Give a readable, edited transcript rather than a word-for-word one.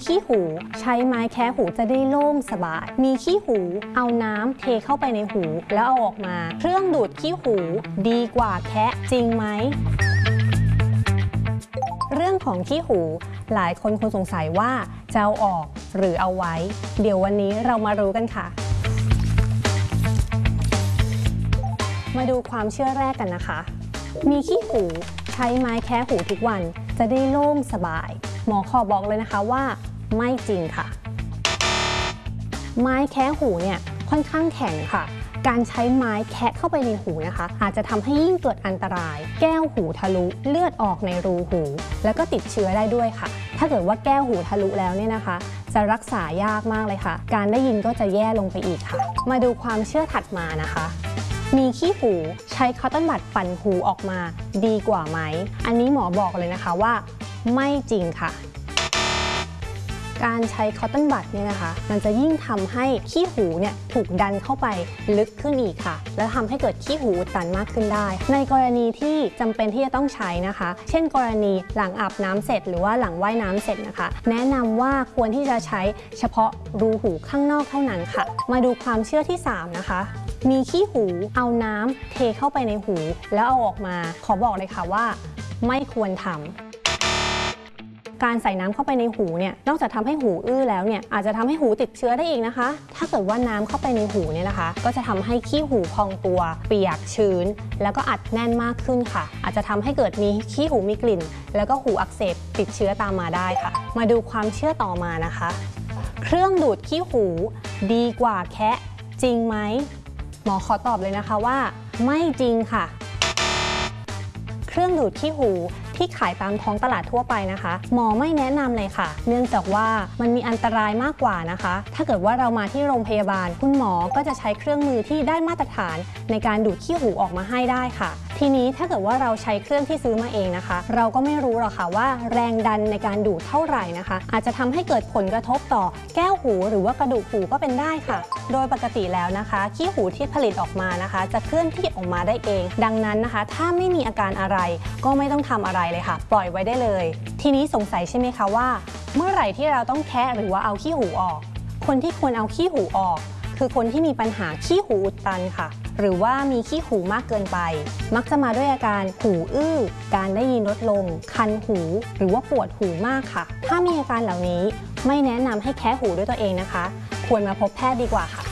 ขี้หูใช้ไม้แคะหูจะได้โล่งสบายมีขี้หูเอาน้ำเทเข้าไปในหูแล้วเอาออกมาเครื่องดูดขี้หูดีกว่าแคะจริงไหมเรื่องของขี้หูหลายคนคงสงสัยว่าจะเอาออกหรือเอาไว้เดี๋ยววันนี้เรามารู้กันค่ะมาดูความเชื่อแรกกันนะคะมีขี้หูใช้ไม้แคะหูทุกวันจะได้โล่งสบายหมอขอบอกเลยนะคะว่าไม่จริงค่ะไม้แคะหูเนี่ยค่อนข้างแข็งค่ะการใช้ไม้แคะเข้าไปในหูนะคะอาจจะทำให้ยิ่งเกิดอันตรายแก้วหูทะลุเลือดออกในรูหูแล้วก็ติดเชื้อได้ด้วยค่ะถ้าเกิดว่าแก้วหูทะลุแล้วเนี่ยนะคะจะรักษายากมากเลยค่ะการได้ยินก็จะแย่ลงไปอีกค่ะมาดูความเชื่อถัดมานะคะมีขี้หูใช้คอตตอนบัดปั่นหูออกมาดีกว่าไหมอันนี้หมอบอกเลยนะคะว่าไม่จริงค่ะการใช้คอตตอนบัดเนี่ยนะคะมันจะยิ่งทำให้ขี้หูเนี่ยถูกดันเข้าไปลึกขึ้นอีกค่ะและทำให้เกิดขี้หูอุดตันมากขึ้นได้ในกรณีที่จำเป็นที่จะต้องใช้นะคะเช่นกรณีหลังอาบน้ำเสร็จหรือว่าหลังว่ายน้ำเสร็จนะคะแนะนำว่าควรที่จะใช้เฉพาะรูหูข้างนอกเท่านั้นค่ะมาดูความเชื่อที่3นะคะมีขี้หูเอาน้ำเทเข้าไปในหูแล้วเอาออกมาขอบอกเลยค่ะว่าไม่ควรทำการใส่น้ำเข้าไปในหูเนี่ยนอกจากทำให้หูอื้อแล้วเนี่ยอาจจะทำให้หูติดเชื้อได้อีกนะคะถ้าเกิดว่าน้ำเข้าไปในหูเนี่ยนะคะก็จะทำให้ขี้หูพองตัวเปียกชื้นแล้วก็อัดแน่นมากขึ้นค่ะอาจจะทำให้เกิดมีขี้หูมีกลิ่นแล้วก็หูอักเสบติดเชื้อตามมาได้ค่ะมาดูความเชื่อต่อมานะคะเครื่องดูดขี้หูดีกว่าแคะจริงไหมหมอขอตอบเลยนะคะว่าไม่จริงค่ะเครื่องดูดขี้หูที่ขายตามท้องตลาดทั่วไปนะคะหมอไม่แนะนำเลยค่ะเนื่องจากว่ามันมีอันตรายมากกว่านะคะถ้าเกิดว่าเรามาที่โรงพยาบาลคุณหมอก็จะใช้เครื่องมือที่ได้มาตรฐานในการดูดขี้หูออกมาให้ได้ค่ะทีนี้ถ้าเกิดว่าเราใช้เครื่องที่ซื้อมาเองนะคะเราก็ไม่รู้หรอกค่ะว่าแรงดันในการดูดเท่าไหร่นะคะอาจจะทำให้เกิดผลกระทบต่อแก้วหูหรือว่ากระดูกหูก็เป็นได้ค่ะโดยปกติแล้วนะคะขี้หูที่ผลิตออกมานะคะจะเคลื่อนที่ออกมาได้เองดังนั้นนะคะถ้าไม่มีอาการอะไรก็ไม่ต้องทำอะไรเลยค่ะปล่อยไว้ได้เลยทีนี้สงสัยใช่ไหมคะว่าเมื่อไหร่ที่เราต้องแคะหรือว่าเอาขี้หูออกคนที่ควรเอาขี้หูออกคือคนที่มีปัญหาขี้หูอุดตันค่ะหรือว่ามีขี้หูมากเกินไปมักจะมาด้วยอาการหูอื้อการได้ยินลดลงคันหูหรือว่าปวดหูมากค่ะถ้ามีอาการเหล่านี้ไม่แนะนำให้แคะหูด้วยตัวเองนะคะควรมาพบแพทย์ดีกว่าค่ะ